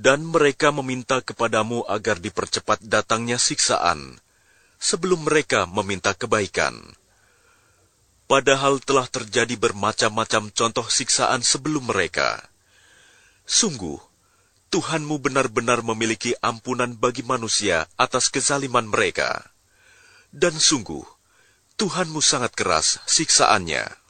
Dan mereka meminta kepadamu agar dipercepat datangnya siksaan, sebelum mereka meminta kebaikan. Padahal telah terjadi bermacam-macam contoh siksaan sebelum mereka. Sungguh, Tuhanmu benar-benar memiliki ampunan bagi manusia atas kezaliman mereka. Dan sungguh, Tuhanmu sangat keras siksaannya.